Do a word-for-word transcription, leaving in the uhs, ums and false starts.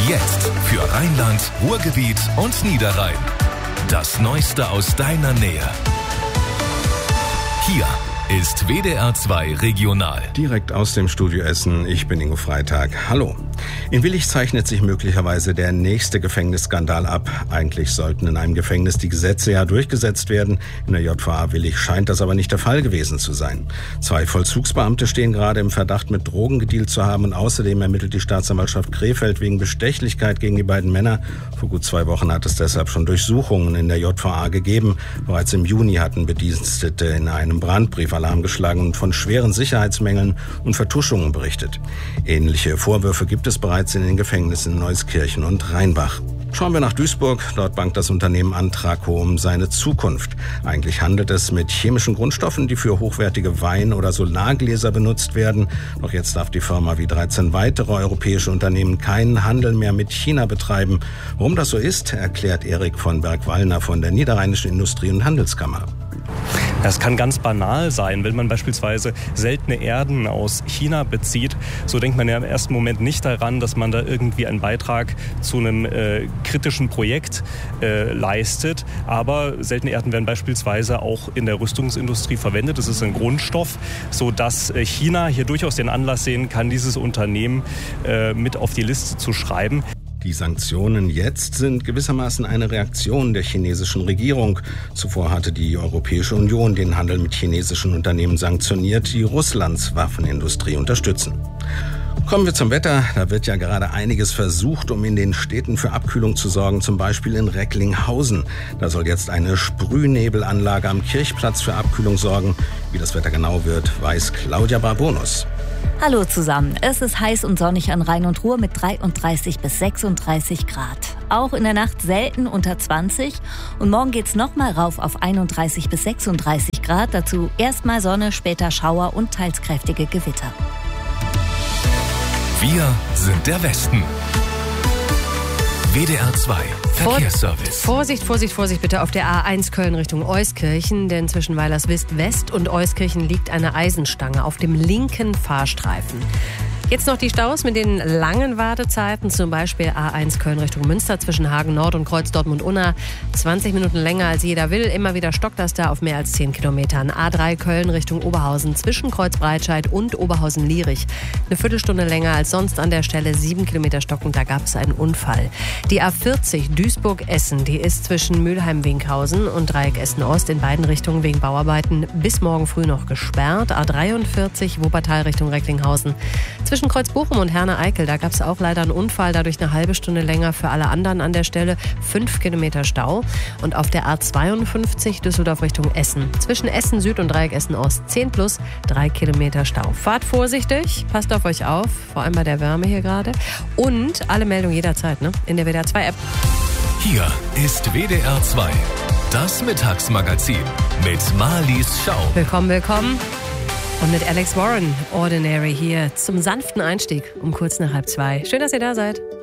Jetzt für Rheinland, Ruhrgebiet und Niederrhein. Das Neueste aus deiner Nähe. Hier ist W D R zwei Regional. Direkt aus dem Studio Essen, ich bin Ingo Freitag. Hallo. In Willich zeichnet sich möglicherweise der nächste Gefängnisskandal ab. Eigentlich sollten in einem Gefängnis die Gesetze ja durchgesetzt werden. In der J V A Willich scheint das aber nicht der Fall gewesen zu sein. Zwei Vollzugsbeamte stehen gerade im Verdacht, mit Drogen gedealt zu haben. Und außerdem ermittelt die Staatsanwaltschaft Krefeld wegen Bestechlichkeit gegen die beiden Männer. Vor gut zwei Wochen hat es deshalb schon Durchsuchungen in der J V A gegeben. Bereits im Juni hatten Bedienstete in einem Brandbrief Alarm geschlagen und von schweren Sicherheitsmängeln und Vertuschungen berichtet. Ähnliche Vorwürfe gibt es bereits in den Gefängnissen in Neuskirchen und Rheinbach. Schauen wir nach Duisburg. Dort bangt das Unternehmen Antraco um seine Zukunft. Eigentlich handelt es mit chemischen Grundstoffen, die für hochwertige Wein- oder Solargläser benutzt werden. Doch jetzt darf die Firma wie dreizehn weitere europäische Unternehmen keinen Handel mehr mit China betreiben. Warum das so ist, erklärt Erik von Berg-Wallner von der Niederrheinischen Industrie- und Handelskammer. Das kann ganz banal sein, wenn man beispielsweise seltene Erden aus China bezieht. So denkt man ja im ersten Moment nicht daran, dass man da irgendwie einen Beitrag zu einem äh, kritischen Projekt äh, leistet. Aber seltene Erden werden beispielsweise auch in der Rüstungsindustrie verwendet. Das ist ein Grundstoff, sodass äh, China hier durchaus den Anlass sehen kann, dieses Unternehmen äh, mit auf die Liste zu schreiben. Die Sanktionen jetzt sind gewissermaßen eine Reaktion der chinesischen Regierung. Zuvor hatte die Europäische Union den Handel mit chinesischen Unternehmen sanktioniert, die Russlands Waffenindustrie unterstützen. Kommen wir zum Wetter. Da wird ja gerade einiges versucht, um in den Städten für Abkühlung zu sorgen, zum Beispiel in Recklinghausen. Da soll jetzt eine Sprühnebelanlage am Kirchplatz für Abkühlung sorgen. Wie das Wetter genau wird, weiß Claudia Barbonus. Hallo zusammen. Es ist heiß und sonnig an Rhein und Ruhr mit dreiunddreißig bis sechsunddreißig Grad. Auch in der Nacht selten unter zwanzig. Und morgen geht's nochmal rauf auf einunddreißig bis sechsunddreißig Grad. Dazu erstmal Sonne, später Schauer und teils kräftige Gewitter. Wir sind der Westen. W D R zwei Verkehrsservice. Vorsicht, Vorsicht, Vorsicht bitte auf der A eins Köln Richtung Euskirchen, denn zwischen Weilerswist West und Euskirchen liegt eine Eisenstange auf dem linken Fahrstreifen. Jetzt noch die Staus mit den langen Wartezeiten, zum Beispiel A eins Köln Richtung Münster zwischen Hagen Nord und Kreuz Dortmund-Unna. zwanzig Minuten länger als jeder will. Immer wieder stockt das da auf mehr als zehn Kilometern. A drei Köln Richtung Oberhausen zwischen Kreuz Breitscheid und Oberhausen-Lierich. Eine Viertelstunde länger als sonst an der Stelle. sieben Kilometer stockend, da gab es einen Unfall. Die A vierzig Duisburg-Essen, die ist zwischen Mülheim-Winkhausen und Dreieck Essen-Ost in beiden Richtungen wegen Bauarbeiten bis morgen früh noch gesperrt. A dreiundvierzig Wuppertal Richtung Recklinghausen. Zwischen Kreuz Bochum und Herne-Eickel, da gab es auch leider einen Unfall, dadurch eine halbe Stunde länger für alle anderen an der Stelle, fünf Kilometer Stau. Und auf der A zweiundfünfzig Düsseldorf Richtung Essen, zwischen Essen Süd und Dreieck Essen Ost, zehn plus, drei Kilometer Stau. Fahrt vorsichtig, passt auf euch auf, vor allem bei der Wärme hier gerade. Und alle Meldungen jederzeit, ne? In der W D R zwei App. Hier ist W D R zwei, das Mittagsmagazin mit Marlies Schau. Willkommen, willkommen. Und mit Alex Warren, Ordinary hier zum sanften Einstieg um kurz nach halb zwei. Schön, dass ihr da seid.